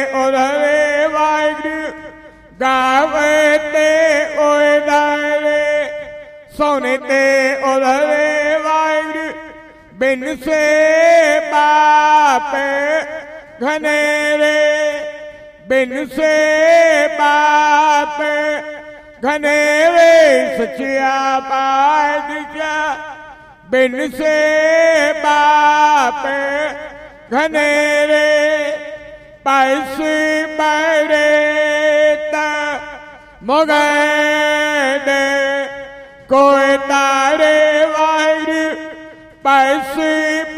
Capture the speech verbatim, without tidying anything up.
ਉਹਦੇ ਵਾਹਿਗੁਰੂ ਗਾਵੇ ਤੇ ਓਏ ਦਾਰੇ ਸੋਨੇ ਤੇ ਉਹਦੇ ਵਾਹਿਗੁਰੂ ਬਿਨ ਸੇ ਬਾਪ ਘਨੇਰੇ ਬਿਨ ਸੇ ਬਾਪ ਘਨੇਰੇ ਸੱਚਿਆ ਪਾਤਸ਼ਾਹ ਬਿਨ ਸੇ ਬਾਪ ਘਨੇਰੇ ਪੈਸੇ ਬੜੇ ਤਾਂ ਮੁਗੈ ਦੇ ਕੋਈ ਤਾਰੇ ਵਾਹਿਗੁਰੂ ਪੈਸੇ